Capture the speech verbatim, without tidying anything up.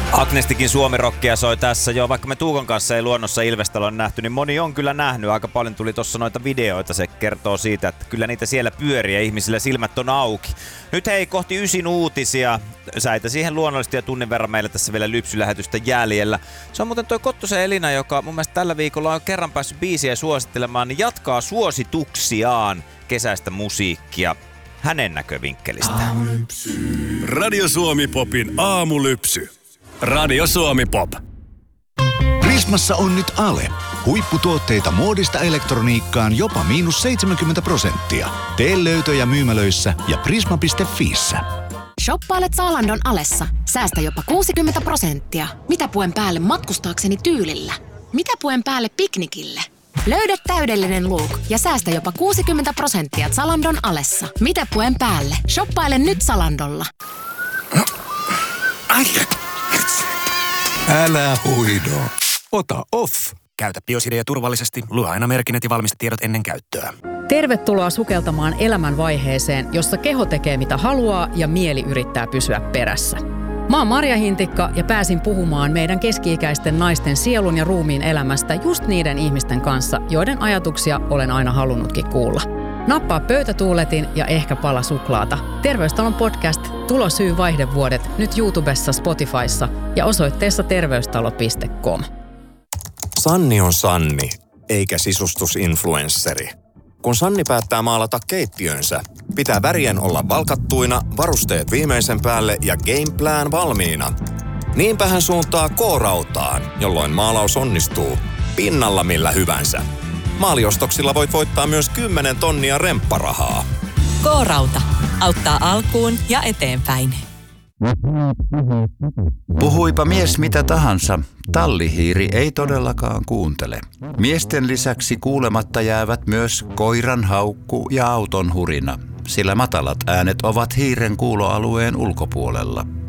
Agnestikin suomirokkia soi tässä jo, vaikka me Tuukon kanssa ei luonnossa Ilvestä ole nähty, niin moni on kyllä nähnyt. Aika paljon tuli tuossa noita videoita, se kertoo siitä, että kyllä niitä siellä pyörii ja ihmisillä silmät on auki. Nyt hei, kohti ysin uutisia. Säitä siihen luonnollisesti ja tunnin verran meillä tässä vielä lypsylähetystä jäljellä. Se on muuten toi Kottosen Elina, joka mun mielestä tällä viikolla on kerran päässyt biisiä suosittelemaan, niin jatkaa suosituksiaan kesäistä musiikkia hänen näkövinkkelistään. Radio Suomi Popin aamulypsy. Radio Suomi Pop. Prismassa on nyt Ale. Huipputuotteita muodista elektroniikkaan jopa miinus seitsemänkymmentä prosenttia. Tee löytöjä myymälöissä ja prisma piste fiissä. Shoppailet Zalandon Alessa. Säästä jopa kuusikymmentä prosenttia. Mitä puen päälle matkustaakseni tyylillä? Mitä puen päälle piknikille? Löydä täydellinen look ja säästä jopa kuusikymmentä prosenttia Zalandon Alessa. Mitä puen päälle? Shoppaile nyt Zalandolla. Ai. Älä huido. Ota off. Käytä Biosidea turvallisesti. Lue aina merkinnät ja valmistetiedot ennen käyttöä. Tervetuloa sukeltamaan elämän vaiheeseen, jossa keho tekee mitä haluaa ja mieli yrittää pysyä perässä. Mä oon Marja Hintikka ja pääsin puhumaan meidän keski-ikäisten naisten sielun ja ruumiin elämästä just niiden ihmisten kanssa, joiden ajatuksia olen aina halunnutkin kuulla. Nappaa pöytätuuletin ja ehkä pala suklaata. Terveystalon podcast Tulosyy vaihdevuodet nyt YouTubessa, Spotifyssa ja osoitteessa terveystalo piste com. Sanni on Sanni, eikä sisustusinfluensseri. Kun Sanni päättää maalata keittiönsä, pitää värien olla valkattuina, varusteet viimeisen päälle ja gameplan valmiina. Niinpä hän suuntaa K-rautaan, jolloin maalaus onnistuu pinnalla millä hyvänsä. Maaliostoksilla voit voittaa myös kymmenen tonnia rempparahaa. K-rauta auttaa alkuun ja eteenpäin. Puhuipa mies mitä tahansa, tallihiiri ei todellakaan kuuntele. Miesten lisäksi kuulematta jäävät myös koiran haukku ja auton hurina, sillä matalat äänet ovat hiiren kuuloalueen ulkopuolella.